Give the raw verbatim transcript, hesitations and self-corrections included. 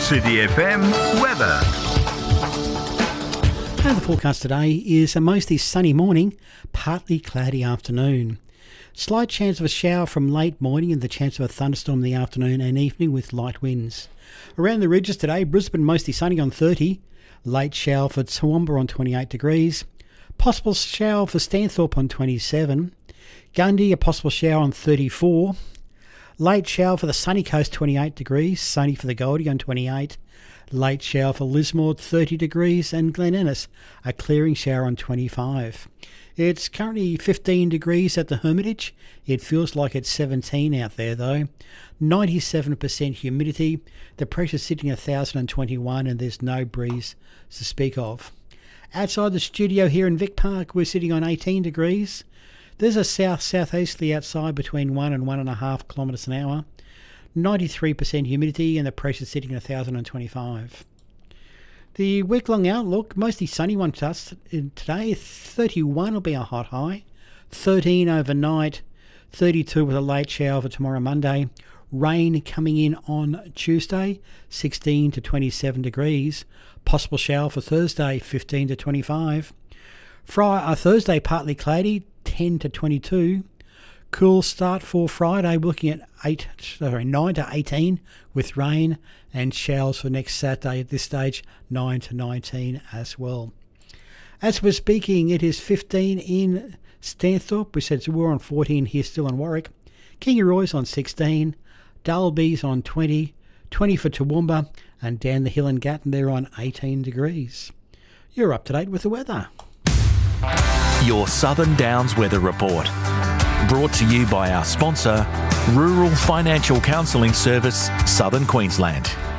City F M weather. And the forecast today is a mostly sunny morning, partly cloudy afternoon. Slight chance of a shower from late morning and the chance of a thunderstorm in the afternoon and evening with light winds. Around the ridges today, Brisbane mostly sunny on thirty, late shower for Toowoomba on twenty-eight degrees, possible shower for Stanthorpe on twenty-seven, Gundy a possible shower on thirty-four, late shower for the sunny coast twenty-eight degrees, sunny for the Goldie on twenty-eight, late shower for Lismore thirty degrees and Glen Innes a clearing shower on twenty-five. It's currently fifteen degrees at the Hermitage. It feels like it's seventeen out there though. ninety-seven percent humidity. The pressure's sitting at one thousand twenty-one and there's no breeze to speak of. Outside the studio here in Vic Park, we're sitting on eighteen degrees. There's a south-southeasterly outside between one and one and a half kilometres an hour. ninety-three percent humidity and the pressure's sitting at one thousand twenty-five. The week-long outlook, mostly sunny one to us today. thirty-one will be a hot high. thirteen overnight. thirty-two with a late shower for tomorrow Monday. Rain coming in on Tuesday. sixteen to twenty-seven degrees. Possible shower for Thursday. fifteen to twenty-five. Friday, uh, Thursday partly cloudy. ten to twenty-two. Cool start for Friday, we're looking at eight, sorry, nine to eighteen with rain and showers for next Saturday at this stage, nine to nineteen as well. As we're speaking, it is fifteen in Stanthorpe. We said we're on fourteen here still in Warwick. Kingaroy's on sixteen, Dalby's on twenty, twenty for Toowoomba, and down the hill in Gatton they're on eighteen degrees. You're up to date with the weather. Your Southern Downs Weather Report. Brought to you by our sponsor, Rural Financial Counselling Service, Southern Queensland.